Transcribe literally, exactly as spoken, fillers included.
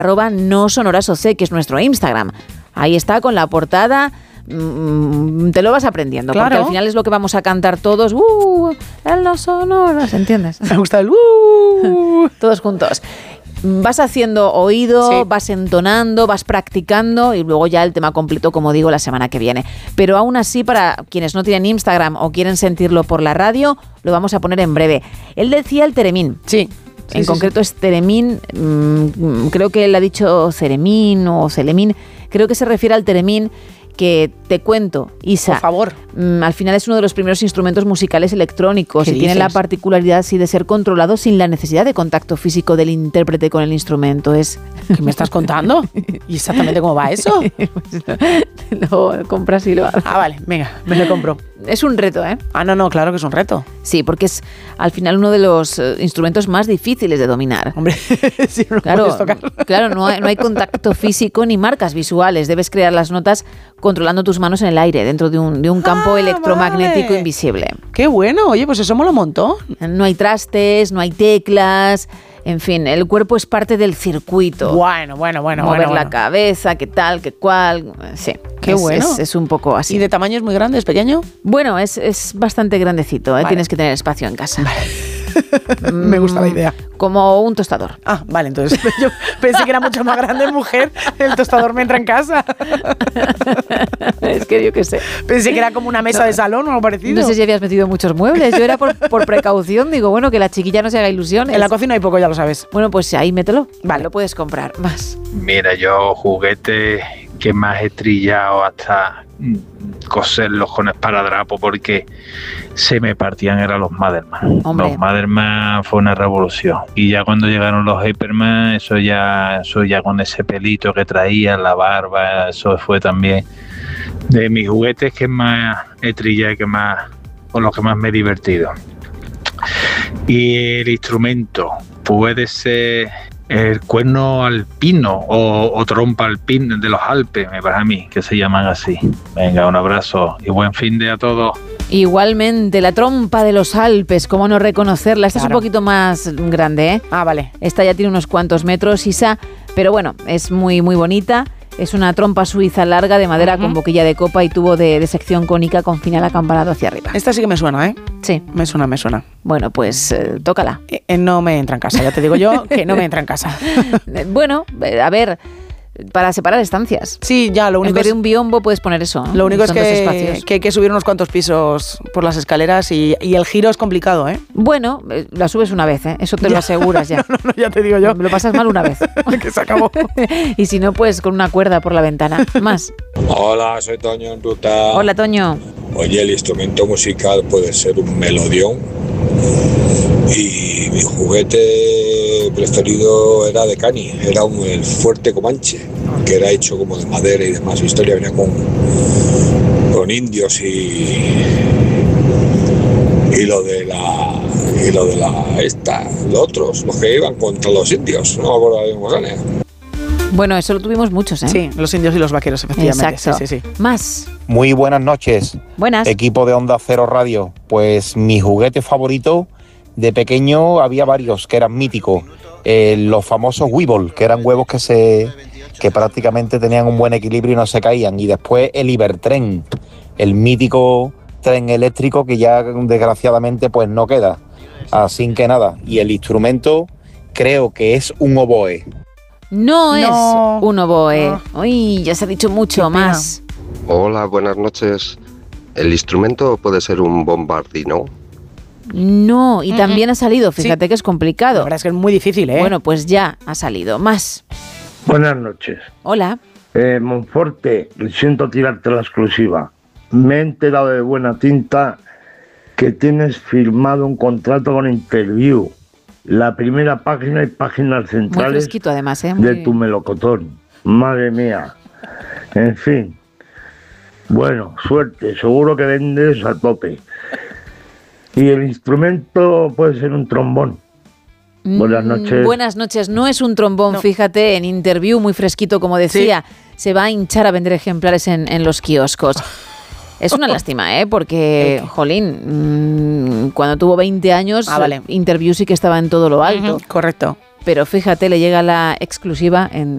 arroba no sonoras oc, que es nuestro Instagram. Ahí está con la portada. Mm, te lo vas aprendiendo, claro. Porque al final es lo que vamos a cantar todos. ¡Uh! En los sonoras, ¿entiendes? Me gusta el ¡uh! Todos juntos. Vas haciendo oído, sí. vas entonando, vas practicando y luego ya el tema completo, como digo, la semana que viene. Pero aún así, para quienes no tienen Instagram o quieren sentirlo por la radio, lo vamos a poner en breve. Él decía el teremín. Sí. En sí, concreto sí. es teremín, mmm, creo que él ha dicho ceremín o celemín, creo que se refiere al teremín. Que te cuento, Isa. Por favor. Mmm, al final es uno de los primeros instrumentos musicales electrónicos y dices? tiene la particularidad sí, de ser controlado sin la necesidad de contacto físico del intérprete con el instrumento. Es... ¿Qué me estás contando? ¿Y exactamente cómo va eso? Lo compras y lo haces. Ah, vale, venga, me lo compro. Es un reto, ¿eh? Ah, no, no, claro que es un reto. Sí, porque es al final uno de los uh, instrumentos más difíciles de dominar. Hombre, si no lo claro, puedes tocar. Claro, no hay, no hay contacto físico ni marcas visuales. Debes crear las notas controlando tus manos en el aire, dentro de un, de un campo ah, electromagnético vale. invisible. Qué bueno, oye, pues eso me lo montó. No hay trastes, no hay teclas... En fin, el cuerpo es parte del circuito. Bueno, bueno, bueno. Mover bueno, la bueno. cabeza, qué tal, qué cual. Sí, qué es, bueno. Es, es un poco así. ¿Y de tamaño es muy grande, es pequeño? Bueno, es, es bastante grandecito, ¿eh? Vale. Tienes que tener espacio en casa. Vale. Me gusta la idea. Como un tostador. Ah, vale, entonces yo pensé que era mucho más grande, mujer. El tostador me entra en casa. Es que yo qué sé. Pensé que era como una mesa no, de salón o algo parecido. No sé si habías metido muchos muebles. Yo era por, por precaución. Digo, bueno, que la chiquilla no se haga ilusiones. En la cocina hay poco, ya lo sabes. Bueno, pues ahí mételo. Vale, lo puedes comprar. Más. Mira, yo juguete que más he trillado hasta coserlos con esparadrapo porque se me partían eran los Maderman. Hombre. Los Maderman fue una revolución y ya cuando llegaron los Hyperman, eso ya eso ya con ese pelito que traían, la barba, eso fue también de mis juguetes que más he trillado y que más con los que más me he divertido. Y el instrumento puede ser el cuerno alpino o, o trompa alpina de los Alpes, me parece a mí, que se llaman así. Venga, un abrazo y buen fin de a todos. Igualmente, la trompa de los Alpes, ¿cómo no reconocerla? Esta claro. es un poquito más grande, ¿eh? Ah, vale. Esta ya tiene unos cuantos metros, Isa, pero bueno, es muy, muy bonita. Es una trompa suiza larga de madera uh-huh. con boquilla de copa y tubo de, de sección cónica con final acampanado hacia arriba. Esta sí que me suena, ¿eh? Sí. Me suena, me suena. Bueno, pues eh, tócala. Eh, eh, no me entra en casa, ya te digo yo que no me entra en casa. Bueno, a ver... Para separar estancias. Sí, ya, lo único en vez es, de un biombo puedes poner eso. Lo único Son es que, que hay que subir unos cuantos pisos por las escaleras y, y el giro es complicado, ¿eh? Bueno, la subes una vez, ¿eh? Eso te ya. lo aseguras ya. No, no, no, ya te digo yo. Lo pasas mal una vez. Que se acabó. Y si no, pues con una cuerda por la ventana. Más. Hola, soy Toño en Ruta. Hola, Toño. Oye, el instrumento musical puede ser un melodión. Y mi juguete preferido era de Cani, era un el fuerte Comanche, que era hecho como de madera y demás. Su historia venía con, con indios y, y lo de la y lo de la esta, los otros, los que iban contra los indios, no me acuerdo de cómo era. Bueno, eso lo tuvimos muchos, ¿eh? Sí, los indios y los vaqueros, efectivamente. Exacto. Sí, sí, sí. Más. Muy buenas noches. Buenas. Equipo de Onda Cero Radio. Pues mi juguete favorito de pequeño había varios que eran míticos. Eh, los famosos Weeble, que eran huevos que se que prácticamente tenían un buen equilibrio y no se caían. Y después el Ibertren, el mítico tren eléctrico que ya desgraciadamente pues no queda. Así que nada. Y el instrumento creo que es un oboe. No, no. es un oboe. No. Uy, ya se ha dicho mucho más. Hola, buenas noches. El instrumento puede ser un bombardino. No, y uh-huh. también ha salido, fíjate sí. que es complicado. La verdad es que es muy difícil, ¿eh? Bueno, pues ya ha salido. Más. Buenas noches. Hola. Eh, Monforte, siento tirarte la exclusiva. Me he enterado de buena tinta que tienes firmado un contrato con Interview. La primera página y páginas centrales muy fresquito, además, ¿eh? Muy... de tu melocotón. Madre mía. En fin. Bueno, suerte. Seguro que vendes a tope. Y el instrumento puede ser un trombón. Mm, buenas noches. Buenas noches. No es un trombón, no. Fíjate, en Interview, muy fresquito, como decía. Sí. Se va a hinchar a vender ejemplares en, en los kioscos. Es una lástima, ¿eh? Porque, jolín, mmm, cuando tuvo veinte años, ah, vale. Interview sí que estaba en todo lo alto. Uh-huh, correcto. Pero fíjate, le llega la exclusiva en,